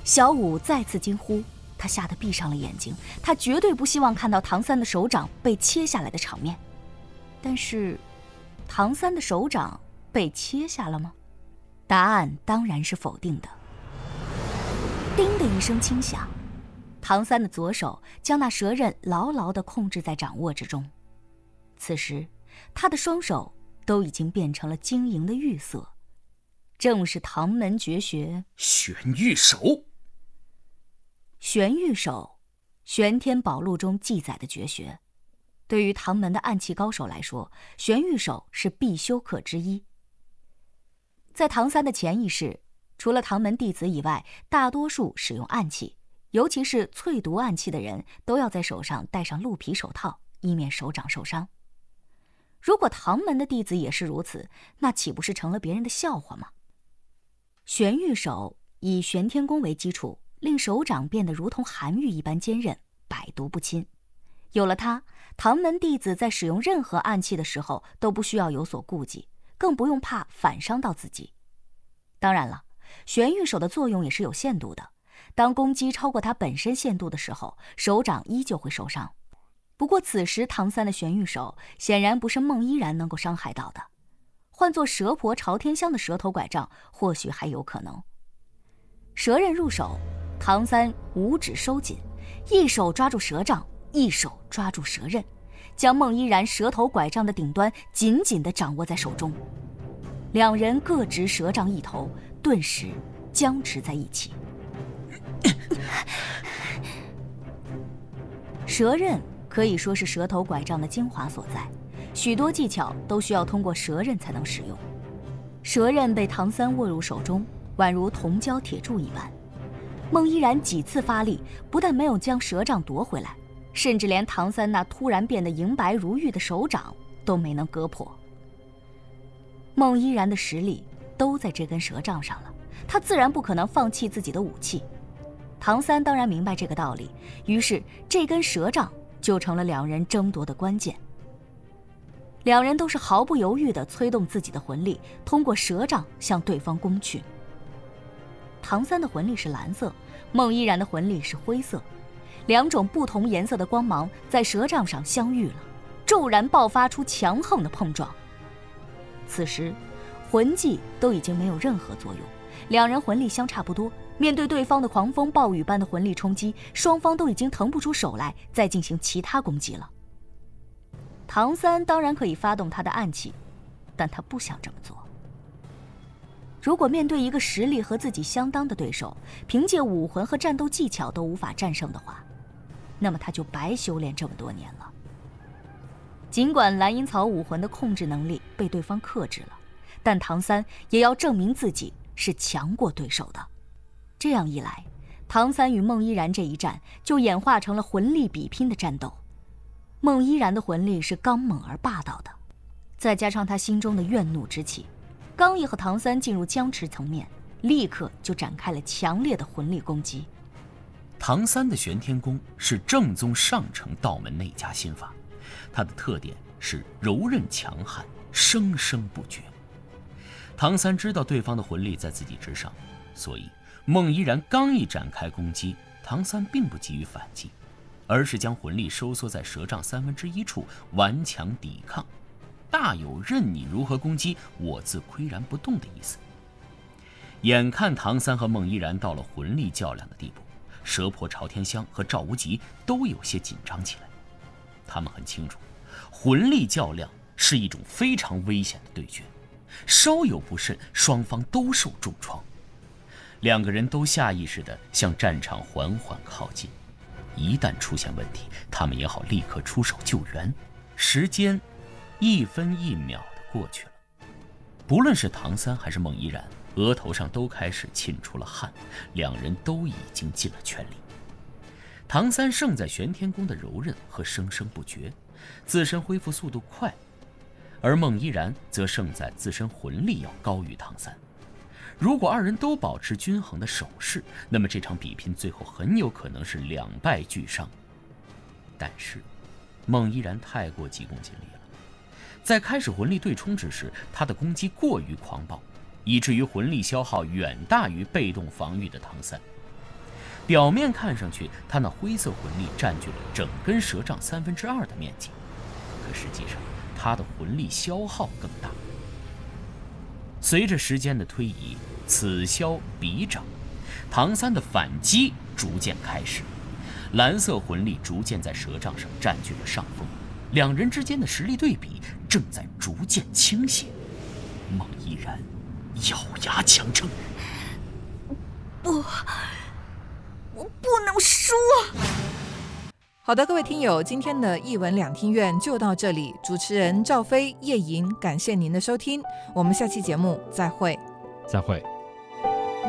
小五再次惊呼，他吓得闭上了眼睛，他绝对不希望看到唐三的手掌被切下来的场面。但是，唐三的手掌被切下了吗？答案当然是否定的。叮的一声轻响，唐三的左手将那蛇刃牢牢地控制在掌握之中。此时，他的双手都已经变成了晶莹的玉色，正是唐门绝学玄玉手。 玄玉手，玄天宝录中记载的绝学。对于唐门的暗器高手来说，玄玉手是必修课之一。在唐三的潜意识，除了唐门弟子以外，大多数使用暗器，尤其是淬毒暗器的人，都要在手上戴上鹿皮手套，以免手掌受伤。如果唐门的弟子也是如此，那岂不是成了别人的笑话吗？玄玉手以玄天功为基础，令手掌变得如同寒玉一般坚韧，百毒不侵。有了它，唐门弟子在使用任何暗器的时候都不需要有所顾忌，更不用怕反伤到自己。当然了，玄玉手的作用也是有限度的，当攻击超过它本身限度的时候，手掌依旧会受伤。不过此时唐三的玄玉手显然不是孟依然能够伤害到的，换作蛇婆朝天香的蛇头拐杖或许还有可能。蛇刃入手，唐三五指收紧，一手抓住蛇杖，一手抓住蛇刃，将孟依然蛇头拐杖的顶端紧紧地掌握在手中。两人各执蛇杖一头，顿时僵持在一起。蛇刃可以说是蛇头拐杖的精华所在，许多技巧都需要通过蛇刃才能使用。蛇刃被唐三握入手中，宛如铜胶铁柱一般。孟依然几次发力，不但没有将蛇杖夺回来，甚至连唐三那突然变得莹白如玉的手掌都没能割破。孟依然的实力都在这根蛇杖上了，他自然不可能放弃自己的武器。唐三当然明白这个道理，于是这根蛇杖就成了两人争夺的关键。两人都是毫不犹豫地催动自己的魂力，通过蛇杖向对方攻去。唐三的魂力是蓝色，孟依然的魂力是灰色，两种不同颜色的光芒在蛇杖上相遇了，骤然爆发出强横的碰撞。此时魂技都已经没有任何作用，两人魂力相差不多，面对对方的狂风暴雨般的魂力冲击，双方都已经腾不出手来再进行其他攻击了。唐三当然可以发动他的暗器，但他不想这么做。如果面对一个实力和自己相当的对手，凭借武魂和战斗技巧都无法战胜的话，那么他就白修炼这么多年了。尽管蓝银草武魂的控制能力被对方克制了，但唐三也要证明自己是强过对手的。这样一来，唐三与孟依然这一战就演化成了魂力比拼的战斗。孟依然的魂力是刚猛而霸道的，再加上他心中的怨怒之气，刚一和唐三进入僵持层面，立刻就展开了强烈的魂力攻击。 唐三的玄天功是正宗上乘道门内家心法，它的特点是柔韧强悍，生生不绝。唐三知道对方的魂力在自己之上，所以孟依然刚一展开攻击，唐三并不急于反击，而是将魂力收缩在蛇杖1/3处，顽强抵抗，大有任你如何攻击，我自岿然不动的意思。眼看唐三和孟依然到了魂力较量的地步，蛇婆朝天香和赵无极都有些紧张起来。他们很清楚，魂力较量是一种非常危险的对决，稍有不慎，双方都受重创。两个人都下意识地向战场缓缓靠近，一旦出现问题，他们也好立刻出手救援。时间一分一秒地过去了，不论是唐三还是孟依然，额头上都开始沁出了汗，两人都已经尽了全力。唐三胜在玄天功的柔韧和生生不绝，自身恢复速度快，而孟依然则胜在自身魂力要高于唐三。如果二人都保持均衡的手势，那么这场比拼最后很有可能是两败俱伤。但是孟依然太过急功近利了，在开始魂力对冲之时，他的攻击过于狂暴，以至于魂力消耗远大于被动防御的唐三。 表面看上去，他那灰色魂力占据了整根蛇杖2/3的面积，可实际上他的魂力消耗更大。随着时间的推移，此消彼长，唐三的反击逐渐开始，蓝色魂力逐渐在蛇杖上占据了上风，两人之间的实力对比正在逐渐倾斜。孟依然咬牙强撑， 不，我不能输啊！ 好的，各位听友，今天的一文两厅院就到这里。主持人赵飞、叶莹，感谢您的收听，我们下期节目再会。 再会。